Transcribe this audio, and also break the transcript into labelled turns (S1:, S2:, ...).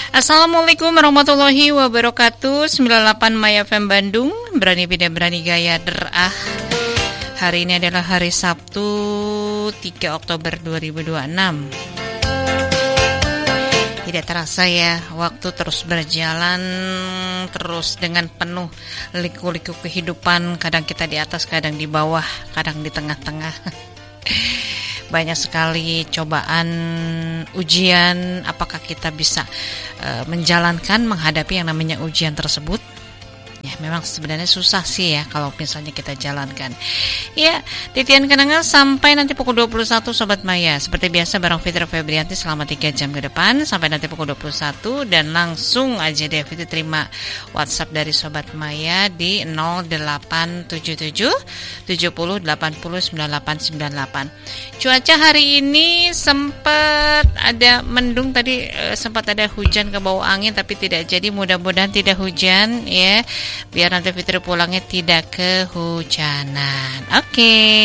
S1: Assalamualaikum warahmatullahi wabarakatuh. 98 Maya FM Bandung, berani beda berani gaya derah. Hari ini adalah hari Sabtu 3 Oktober 2026. Tidak terasa ya, waktu terus berjalan, terus dengan penuh liku-liku kehidupan. Kadang kita di atas, kadang di bawah, kadang di tengah-tengah. Banyak sekali cobaan, ujian. Apakah kita bisa menjalankan, menghadapi yang namanya ujian tersebut? Ya, memang sebenarnya susah sih ya kalau misalnya kita jalankan. Ya, titian kenangan sampai nanti pukul 21 Sobat Maya. Seperti biasa bareng Fitri Febrianti selama 3 jam ke depan sampai nanti pukul 21. Dan langsung aja deh Fitri terima WhatsApp dari Sobat Maya di 0877 70 80 9898. Cuaca hari ini sempat ada mendung tadi, sempat ada hujan ke bawah angin tapi tidak jadi, mudah-mudahan tidak hujan ya. Biar nanti Fitri pulangnya tidak kehujanan. Oke.